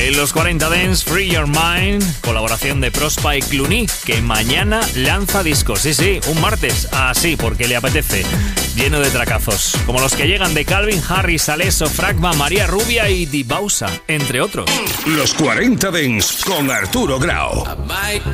En los 40 Dance, Free Your Mind, colaboración de Prospa y Clooney, que mañana lanza discos. Sí, un martes, así, porque le apetece. Lleno de tracazos, como los que llegan de Calvin Harris, Alesso, Fragma, María Rubia y Dibausa, entre otros. Los 40 Dance con Arturo Grau. I might